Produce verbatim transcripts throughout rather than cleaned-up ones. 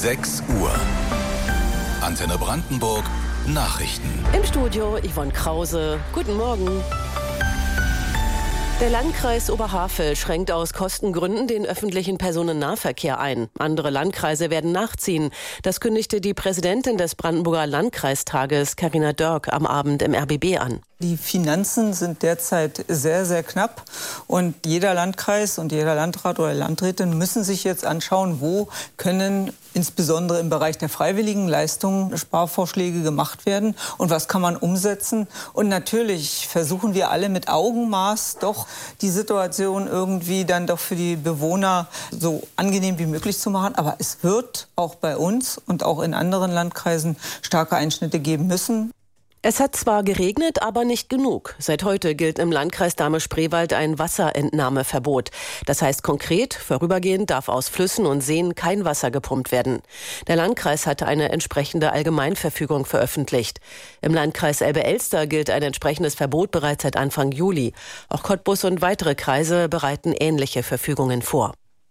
sechs Uhr. Antenne Brandenburg Nachrichten. Im Studio Yvonne Krause. Guten Morgen. Der Landkreis Oberhavel schränkt aus Kostengründen den öffentlichen Personennahverkehr ein. Andere Landkreise werden nachziehen. Das kündigte die Präsidentin des Brandenburger Landkreistages, Carina Dörk, am Abend im R B B an. Die Finanzen sind derzeit sehr, sehr knapp. Und jeder Landkreis und jeder Landrat oder Landrätin müssen sich jetzt anschauen, wo können insbesondere im Bereich der freiwilligen Leistungen Sparvorschläge gemacht werden und was kann man umsetzen. Und natürlich versuchen wir alle mit Augenmaß doch die Situation irgendwie dann doch für die Bewohner so angenehm wie möglich zu machen. Aber es wird auch bei uns und auch in anderen Landkreisen starke Einschnitte geben müssen. Es hat zwar geregnet, aber nicht genug. Seit heute gilt im Landkreis Dahme-Spreewald ein Wasserentnahmeverbot. Das heißt konkret, vorübergehend darf aus Flüssen und Seen kein Wasser gepumpt werden. Der Landkreis hatte eine entsprechende Allgemeinverfügung veröffentlicht. Im Landkreis Elbe-Elster gilt ein entsprechendes Verbot bereits seit Anfang Juli. Auch Cottbus und weitere Kreise bereiten ähnliche Verfügungen vor.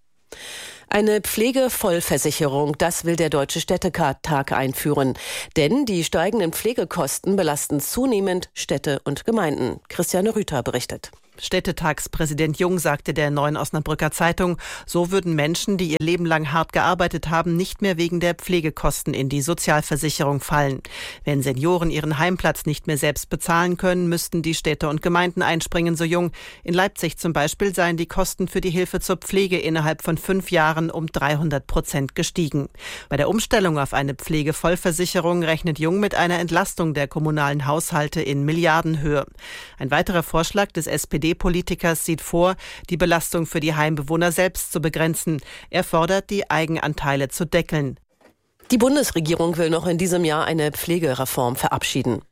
Eine Pflegevollversicherung, das will der Deutsche Städtetag einführen. Denn die steigenden Pflegekosten belasten zunehmend Städte und Gemeinden. Christiane Rüther berichtet. Städtetagspräsident Jung sagte der Neuen Osnabrücker Zeitung, so würden Menschen, die ihr Leben lang hart gearbeitet haben, nicht mehr wegen der Pflegekosten in die Sozialversicherung fallen. Wenn Senioren ihren Heimplatz nicht mehr selbst bezahlen können, müssten die Städte und Gemeinden einspringen, so Jung. In Leipzig zum Beispiel seien die Kosten für die Hilfe zur Pflege innerhalb von fünf Jahren um dreihundert Prozent gestiegen. Bei der Umstellung auf eine Pflegevollversicherung rechnet Jung mit einer Entlastung der kommunalen Haushalte in Milliardenhöhe. Ein weiterer Vorschlag des S P D-Politikers sieht vor, die Belastung für die Heimbewohner selbst zu begrenzen. Er fordert, die Eigenanteile zu deckeln. Die Bundesregierung will noch in diesem Jahr eine Pflegereform verabschieden.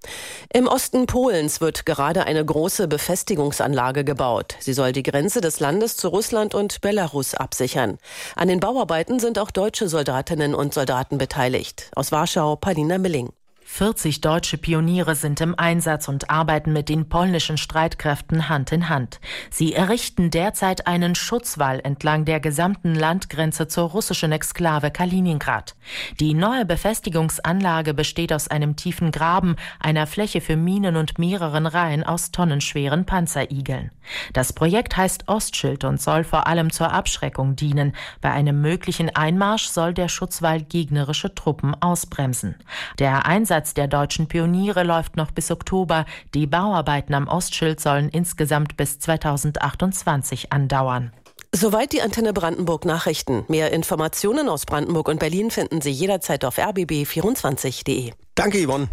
Im Osten Polens wird gerade eine große Befestigungsanlage gebaut. Sie soll die Grenze des Landes zu Russland und Belarus absichern. An den Bauarbeiten sind auch deutsche Soldatinnen und Soldaten beteiligt. Aus Warschau, Paulina Milling. vierzig deutsche Pioniere sind im Einsatz und arbeiten mit den polnischen Streitkräften Hand in Hand. Sie errichten derzeit einen Schutzwall entlang der gesamten Landgrenze zur russischen Exklave Kaliningrad. Die neue Befestigungsanlage besteht aus einem tiefen Graben, einer Fläche für Minen und mehreren Reihen aus tonnenschweren Panzerigeln. Das Projekt heißt Ostschild und soll vor allem zur Abschreckung dienen. Bei einem möglichen Einmarsch soll der Schutzwall gegnerische Truppen ausbremsen. Der Einsatz der deutschen Pioniere läuft noch bis Oktober. Die Bauarbeiten am Ostschild sollen insgesamt bis zweitausendachtundzwanzig andauern. Soweit die Antenne Brandenburg Nachrichten. Mehr Informationen aus Brandenburg und Berlin finden Sie jederzeit auf r b b vierundzwanzig punkt d e. Danke, Yvonne.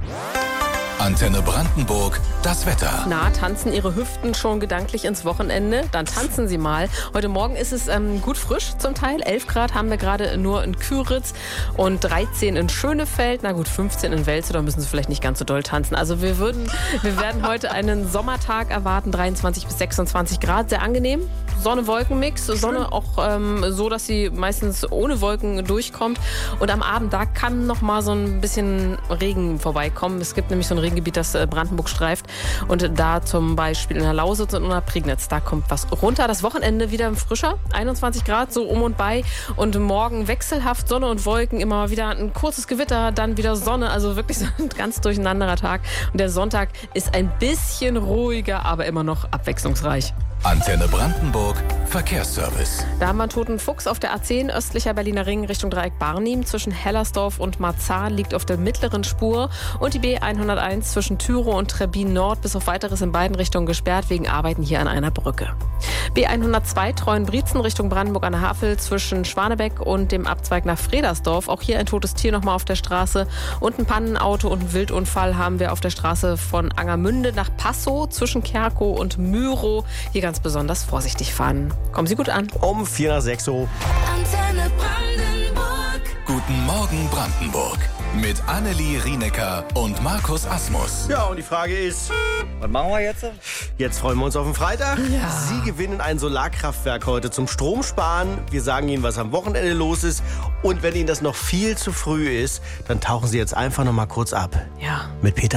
Antenne Brandenburg, das Wetter. Na, tanzen Ihre Hüften schon gedanklich ins Wochenende? Dann tanzen Sie mal. Heute Morgen ist es ähm, gut frisch zum Teil. elf Grad haben wir gerade nur in Küritz und dreizehn in Schönefeld. Na gut, fünfzehn in Welzow, da müssen Sie vielleicht nicht ganz so doll tanzen. Also wir würden, wir werden heute einen Sommertag erwarten, dreiundzwanzig bis sechsundzwanzig Grad, sehr angenehm. Sonne-Wolken-Mix, Sonne auch ähm, so, dass sie meistens ohne Wolken durchkommt. Und am Abend, da kann noch mal so ein bisschen Regen vorbeikommen. Es gibt nämlich so ein Regengebiet, das äh, Brandenburg streift. Und da zum Beispiel in der Lausitz und in der Prignitz, da kommt was runter. Das Wochenende wieder frischer, einundzwanzig Grad, so um und bei. Und morgen wechselhaft Sonne und Wolken, immer wieder ein kurzes Gewitter, dann wieder Sonne. Also wirklich so ein ganz durcheinanderer Tag. Und der Sonntag ist ein bisschen ruhiger, aber immer noch abwechslungsreich. Antenne Brandenburg, Verkehrsservice. Da haben wir einen toten Fuchs auf der A zehn, östlicher Berliner Ring Richtung Dreieck Barnim. Zwischen Hellersdorf und Marzahn liegt auf der mittleren Spur. Und die B hunderteins zwischen Thürow und Trebbin Nord bis auf Weiteres in beiden Richtungen gesperrt wegen Arbeiten hier an einer Brücke. B hundertzwei Treuenbrietzen Richtung Brandenburg an der Havel zwischen Schwanebeck und dem Abzweig nach Fredersdorf. Auch hier ein totes Tier nochmal auf der Straße. Und ein Pannenauto und ein Wildunfall haben wir auf der Straße von Angermünde nach Passow zwischen Kerkow und Myrow. Hier ganz besonders vorsichtig fahren. Kommen Sie gut an. Um vier nach sechs Uhr. Antenne Brandenburg. Guten Morgen Brandenburg. Mit Annelie Rienecker und Markus Asmus. Ja, und die Frage ist, was machen wir jetzt? Jetzt freuen wir uns auf den Freitag. Ja. Sie gewinnen ein Solarkraftwerk heute zum Stromsparen. Wir sagen Ihnen, was am Wochenende los ist. Und wenn Ihnen das noch viel zu früh ist, dann tauchen Sie jetzt einfach noch mal kurz ab. Ja. Mit Peter